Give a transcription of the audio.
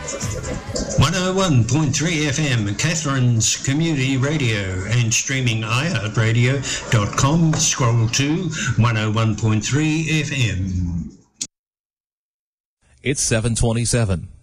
101.3 FM, Catherine's Community Radio, and streaming iHeartRadio.com. Scroll to 101.3 FM. It's 7:27.